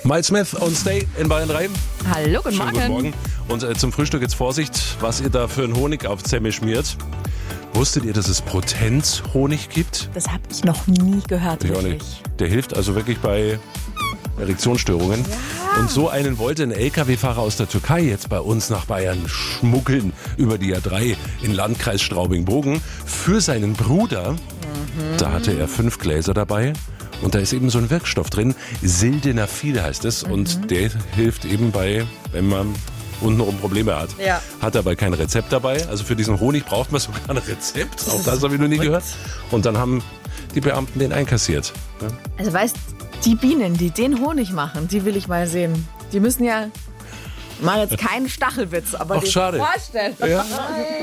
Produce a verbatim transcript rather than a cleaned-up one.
Miles Smith on Stay in Bayern drei. Hallo, guten Schönen Morgen. guten Morgen. Und äh, zum Frühstück jetzt Vorsicht, was ihr da für einen Honig auf Zähne schmiert. Wusstet ihr, dass es Potenzhonig gibt? Das habe ich noch nie gehört. Ich auch Wirklich. nicht. Der hilft also wirklich bei Erektionsstörungen. Ja. Und so einen wollte ein L K W-Fahrer aus der Türkei jetzt bei uns nach Bayern schmuggeln über die A drei in Landkreis Straubing-Bogen für seinen Bruder. Mhm. Da hatte er fünf Gläser dabei. Und da ist eben so ein Wirkstoff drin, Sildenafil heißt es. Mhm. Und der hilft eben bei, wenn man untenrum Probleme hat. Ja. Hat aber kein Rezept dabei. Also für diesen Honig braucht man sogar ein Rezept. Auch das habe ich noch nie gehört. Und dann haben die Beamten den einkassiert. Ja. Also weißt, die Bienen, die den Honig machen, die will ich mal sehen. Die müssen ja, ich mache jetzt keinen Stachelwitz, aber Ach, dir schade. vorstellen. Ja.